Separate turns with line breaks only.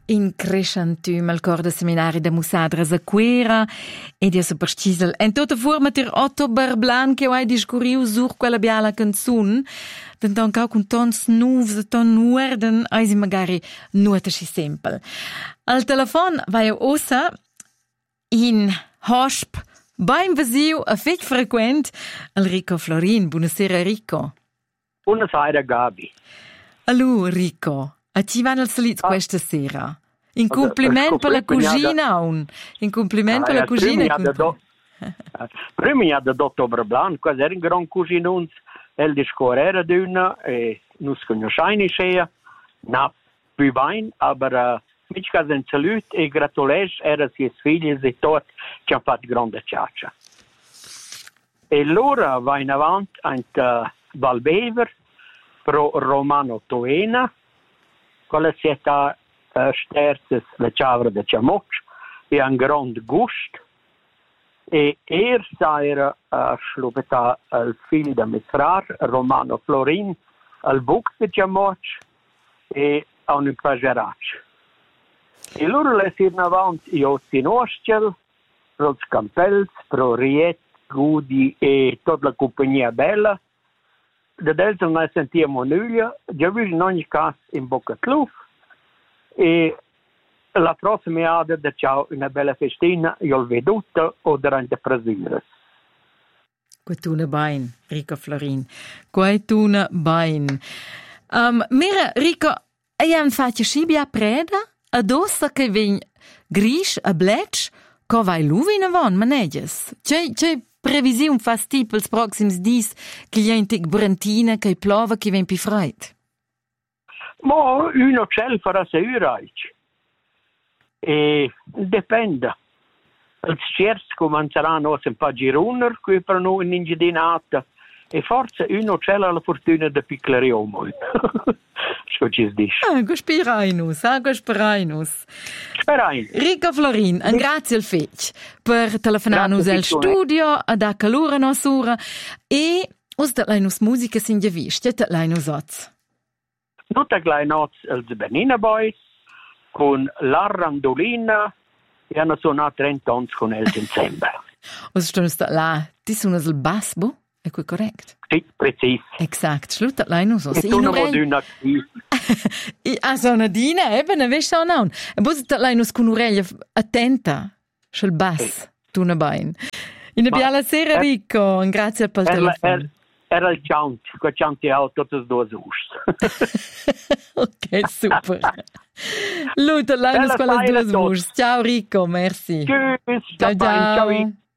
In crescentüm al cor de seminari de Musadras a Quera e di superstisel en tota forma ter Otto Berblan che hai discuriu sur quella biala canzun denton cau con tons nuvs e ton nuerden eisi magari nuotasci sempel. Al telefon vai ossa in hosp beim visiu a fec frequent al Rico Florin. Buonasera Rico.
Buonasera Gabi.
Allo Rico. A ci vanno al salito questa sera. In complimento per la cugina. In complimento per la cugina.
Prima da dottor Blanc, quasi era un gran cugino, el discorrere d'una e nus conosciamo sia, na più vain, aber mich cas en salut e gratulesch era si figli e tot che han fatto grande ciaccia. E loro va in avanti ant Valbever pro Romano Toena, quella sieta sterzes la ciavra de Ciamoc e un grand gust e saira slupeta al figlio da Misrar, Romano Florin, al buc de Ciamoc e a un impagerac. E loro le sirna avanti io Sinoscel, pro Campels, pro Riet, Gudi e tutta la compagnia bella. Da delta noi sentiamo nulla, già vi in ogni caso in bocca tluf e la prossima ada da ciao una bella festina io ho veduto o durante presires.
Quaituna bain, Rico Florin. Quaituna bain. Mira, Rico, hai fatto scibia preda? Adossa che ven gris a blech, co vai luvi na von, maneges. C'è previsione fasti pels proxims dis che gli intic brantina, che plova, che ven pi freit?
Ma uno cel farà se uraic. E dipende. Il scherzo cominceranno un po' giruner, qui per noi in ingedinata, e forse uno c'è la fortuna di piccare uomo. Scusi, dice.
Gospirainus. Rico Florin, grazie al fec per telefonarnos al studio, a da calore nostra, e us da leinus musica sin già vist, da leinus oz.
Tutta gleinot als Benina Boys, con la Randolina, e hanno suonato 30 anni con el insieme.
Us stonus da la, ti suonas il basbo? È qui correct?
Sì, preciso.
Exact, schluta leinus os.
E tu non vuoi una
sonadina, ne veš auch non. E bus da leinus con un'orecchia attenta, schel bass, tu ne bain. In a biala sera, Rico, grazie per il telefono.
Era il chant, quel chant ha tutte e due us.
Ok, super. Luta, leinus quelle due us. Ciao Rico, merci.
Tschüss,
ciao.